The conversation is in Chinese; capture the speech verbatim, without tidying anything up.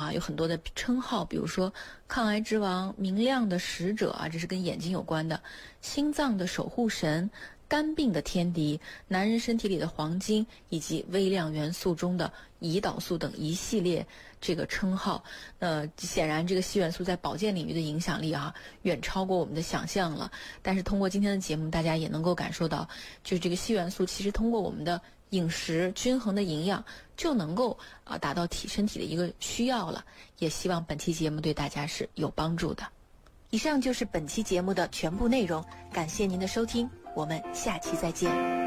啊，有很多的称号，比如说抗癌之王、明亮的使者啊，这是跟眼睛有关的；心脏的守护神、肝病的天敌、男人身体里的黄金，以及微量元素中的胰岛素等一系列这个称号。呃，显然这个硒元素在保健领域的影响力啊，远超过我们的想象了。但是通过今天的节目，大家也能够感受到，就是这个硒元素其实通过我们的饮食均衡的营养就能够啊达到体身体的一个需要了。也希望本期节目对大家是有帮助的。以上就是本期节目的全部内容，感谢您的收听，我们下期再见。